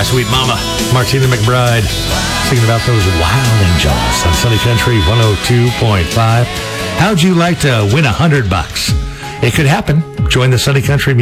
My Sweet Mama, Martina McBride, singing about those wild angels on Sunny Country 102.5. How'd you like to win $100? It could happen. Join the Sunny Country